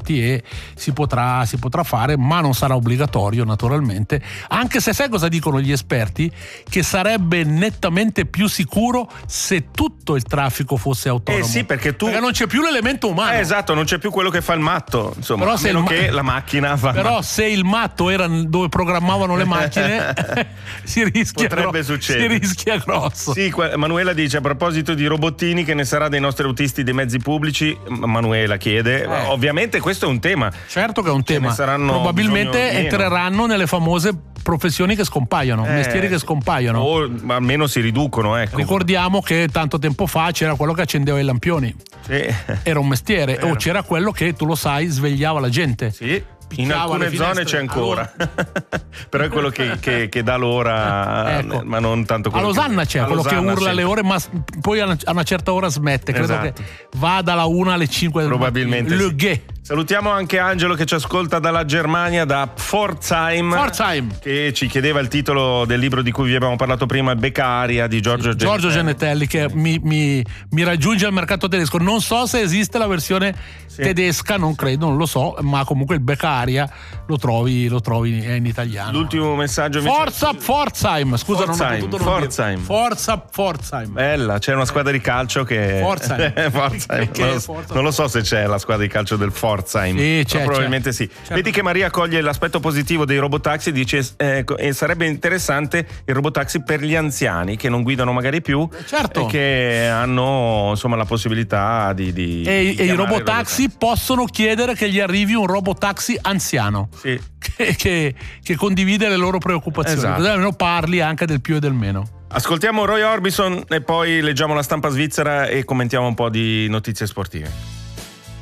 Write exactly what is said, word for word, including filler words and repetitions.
esperti e si potrà, si potrà fare, ma non sarà obbligatorio naturalmente, anche se sai cosa dicono gli esperti? Che sarebbe nettamente più sicuro se tutto il traffico fosse autonomo. Eh sì, perché tu perché non c'è più l'elemento umano. Eh, esatto, non c'è più quello che fa il matto, insomma, però a se meno il ma- che la macchina fa però matto. se il matto era dove programmavano le macchine si rischia potrebbe gro- succedere. si rischia grosso. Sì, Manuela dice a proposito di robottini, che ne sarà dei nostri autisti dei mezzi pubblici? Manuela chiede, Eh. ovviamente questo è un tema. Certo che è un Ce ne tema. saranno Probabilmente bisogno meno. entreranno nelle famose professioni che scompaiono, Eh, mestieri che sì. scompaiono. O almeno si riducono, ecco. Ricordiamo che tanto tempo fa c'era quello che accendeva i lampioni, Sì. era un mestiere, Vero. o c'era quello che, tu lo sai, svegliava la gente. Sì. In Picchiava alcune le zone finestre. c'è ancora, però è quello che, che, che dà l'ora, Ecco. ma non tanto A quello Losanna che, c'è a quello Losanna, che urla sì. le ore, ma s- poi a una, a una certa ora smette. Credo Esatto. che va dalla una alle cinque del Probabilmente mattino. sì. Le Ghe. Salutiamo anche Angelo che ci ascolta dalla Germania, da Pforzheim, Pforzheim. che ci chiedeva il titolo del libro di cui vi abbiamo parlato prima, Beccaria di Giorgio Genetelli. Giorgio Genetelli, che mi, mi, mi raggiunge al mercato tedesco. Non so se esiste la versione Sì. tedesca, non credo, non lo so, ma comunque il Beccaria lo trovi, lo trovi in italiano. L'ultimo messaggio invece- Forza Pforzheim, scusa, non ho Pforzheim, potuto non dire. Pforzheim. Forza Pforzheim. Bella, c'è una squadra di calcio che Pforzheim. Pforzheim. Che non, lo, Forza- non lo so se c'è la squadra di calcio del Pforzheim. Sì, c'è, però probabilmente c'è. sì. Certo. Vedi che Maria coglie l'aspetto positivo dei robotaxi, dice eh, e sarebbe interessante il robotaxi per gli anziani che non guidano magari più, Certo. e che hanno insomma la possibilità di, di E, di e i chiamare robotaxi possono chiedere che gli arrivi un robotaxi anziano Sì. che, che- che condivide le loro preoccupazioni. Esatto. Così almeno parli anche del più e del meno. Ascoltiamo Roy Orbison e poi leggiamo la stampa svizzera e commentiamo un po' di notizie sportive.